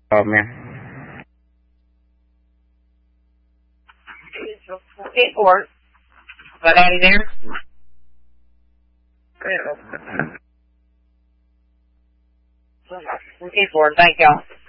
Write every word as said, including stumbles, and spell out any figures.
Oh, man. Okay, Ford. Got Addie there? Okay, Ford. Thank y'all.